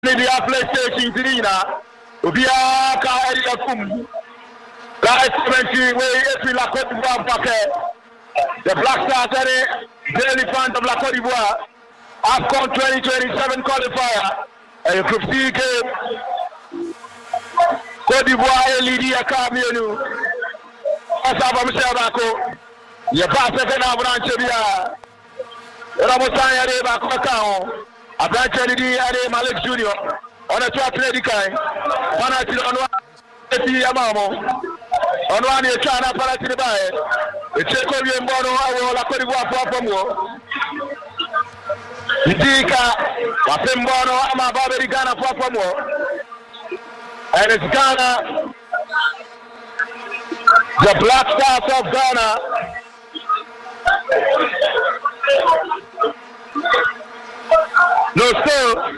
Media PlayStation 3 na Ubia ka area kum ka 70 way epi la Côte d'Ivoire paquet the Black Stars are daily fan of la Côte d'Ivoire AFCON 2027 qualifier and you could see Côte d'Ivoire elidi akamienu asaba mshabako ye passe que na branche bia Ramosan yare ba ko kaon Abranche di are Malik Junior on a top play the kind mana ti onwa eti amamo onwa ni chana para ti bae e cheko wie mbono awo la Côte d'Ivoire po mo ndika wa mbono ama baberi Ghana po mo and it's Ghana the Black Stars of Ghana no still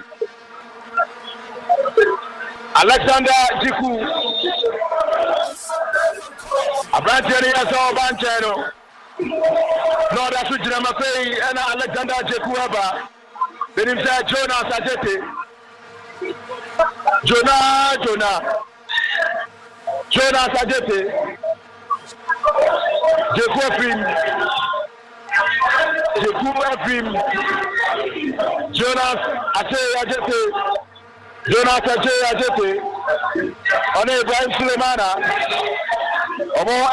Alexander Jiku Abranche yaso bancheno no da su jina mafei ana Alexander Jiku aba benim say Jonas Ajete Jonas Ajete Jiku film Jonas Ajete on Ibrahim Sulemana Omo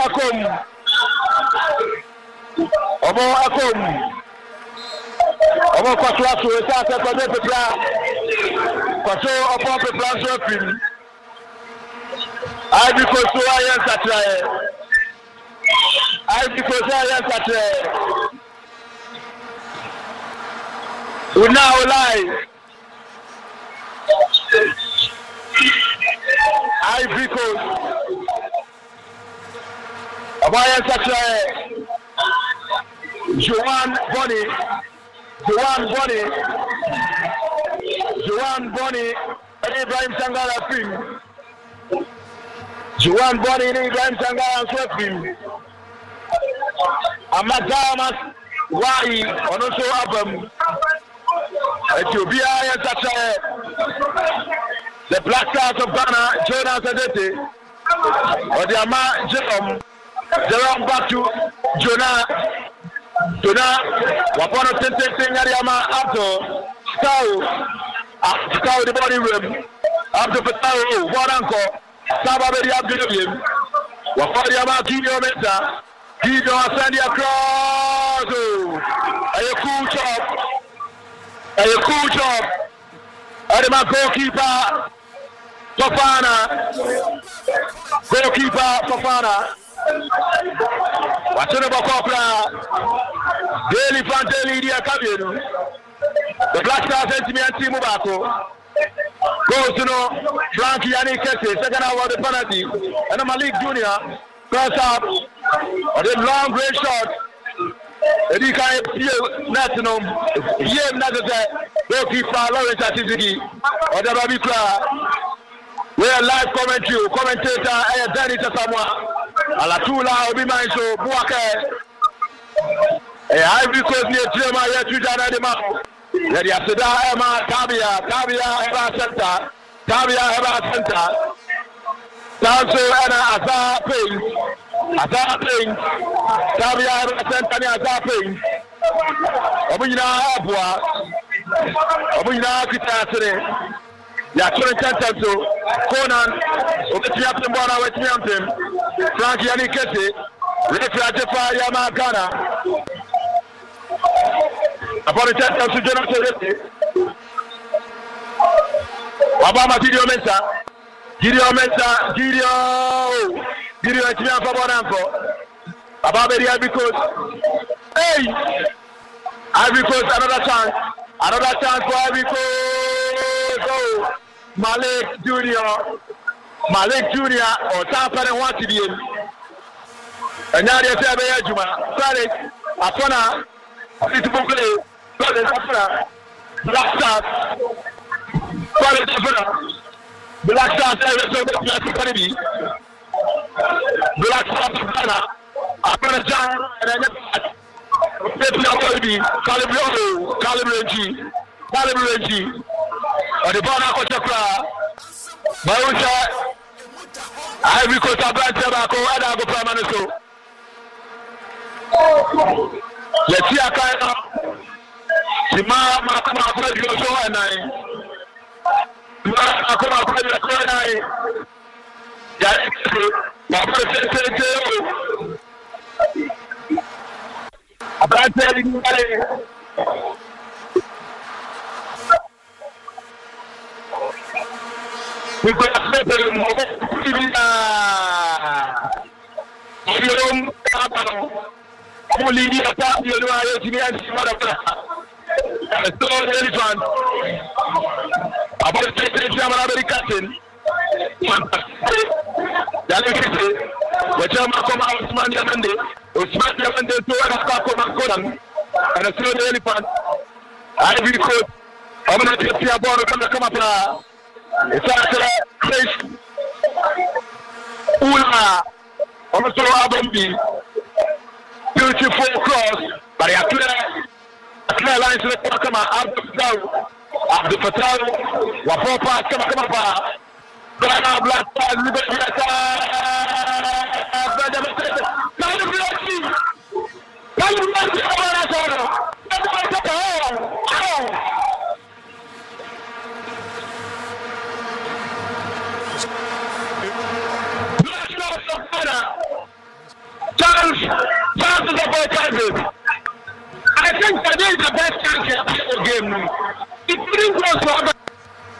Akom Omo Kwatwa so esa se ko de pepla kwaso opo pepla so film I because so ayan satre we now live Ivory Coast Abayan Satre Joan Bonny and Ibrahim Sangara film Joan Bonny and Ibrahim Sangara film Amadamas Wai Onoso Abam Ethiopia and Satre the Black Stars of Ghana, Jonas Adete, Odiama Jerome back to Jonah, Wapono Tente Yariama Abdo, Stau the body room, Abdo Petao, Waranko, Sababedi Abdullium, Wapodiama Gideon Meta, Gideon Sandy across, a cool job, Adama goalkeeper. Fofana Watching about Copla Daily Fantelli Dia Cabienu the Black Stars sent me and Team Mubako goes to know Frankie Yannick Kesse, second hour of the penalty and Malik Junior cross up on the long great shot Eddie Kai National Yem Nazate goalkeeper Lawrence Atizigi or the Babikra. We are live commentator Danny Tasamwa Alatula Obimanso Buake Ivory Coast near Chema Yatujana de Mako Yadi Aseda Emma Tabia Eba Center Tanso Anna Azar Pain Tabia Eba Center Azar Pain Obuina Kitasere ya chore chantanto Conan obetiapte mbona wetiampem Frank Yannick Kesse refa atefa ya magana apone chantanto Jonas Adete Wabama Gideon etiafa bonanko Ababeri Ivory Coast hey Ivory Coast another chance for Ivory Coast Malik Junior or Tampere want to be in. And now they say Abeya Juma. Sorry, Afona, it's Bukle, Black Stars, Black Stars, Black Stars, Ghana, Afona John, and then Calibre or the ball now Chakra. Marusha, Ivory Coast Abran Tobacco, and I go Prime so. Let's see a kind of Sima Makama Pradio so and I. Makama Pradio and I. My brother Abran telling we got a paper only the attack you know I so elephant about the captain Osman Yamande to and a slow elephant. Ivory Coast. I'm going to take a ball and come up. It's a place. Ula. I'm going to Abambi. Beautiful cross. But a clear line to the come Abdul Fattah. Wapo pass come up. Black I think that is the best chance of the game. It brings us